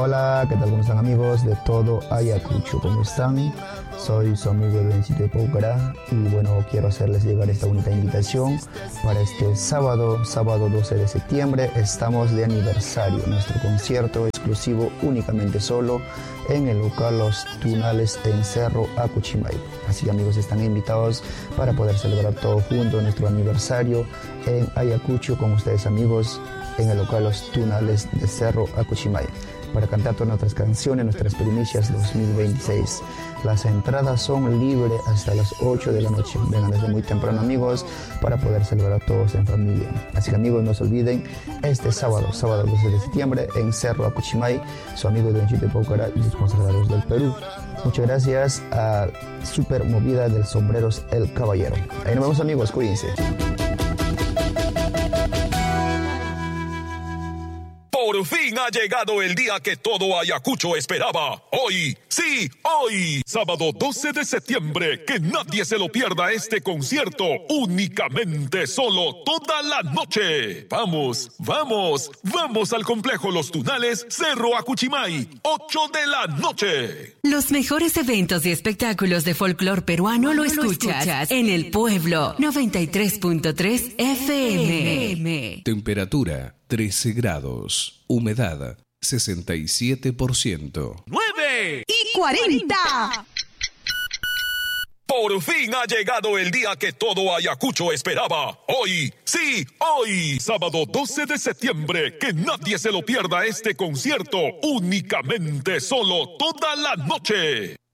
Hola, ¿qué tal? ¿Cómo están amigos de todo Ayacucho? ¿Cómo están? Soy su amigo Edencito de Paucará y bueno, quiero hacerles llegar esta bonita invitación para este sábado 12 de septiembre. Estamos de aniversario, nuestro concierto exclusivo únicamente solo en el local Los Tunales en Cerro Acuchimay. Así que amigos, están invitados para poder celebrar todo junto nuestro aniversario en Ayacucho con ustedes amigos en el local Los Tunales de Cerro Acuchimay, para cantar todas nuestras canciones, nuestras primicias 2026. Las entradas son libres hasta las 8 de la noche. Vengan desde muy temprano amigos para poder celebrar todos en familia. Así que amigos, no se olviden, este sábado 12 de septiembre en Cerro Acuchimay, su amigo Edencito de Paucará y sus consagrados del Perú. Muchas gracias a Super Movida del Sombreros El Caballero. Ahí nos vemos amigos, cuídense. Por fin ha llegado el día que todo Ayacucho esperaba. Hoy, sí, hoy, sábado 12 de septiembre, que nadie se lo pierda este concierto, únicamente solo toda la noche. Vamos, vamos, vamos al complejo Los Tunales, Cerro Acuchimay, 8 de la noche. Los mejores eventos y espectáculos de folclor peruano lo escuchas en El Pueblo, 93.3 FM. Temperatura 13 grados. Humedad 67%. 9:40. Por fin ha llegado el día que todo Ayacucho esperaba. Hoy, sí, hoy, sábado 12 de septiembre, que nadie se lo pierda este concierto, únicamente solo toda la noche.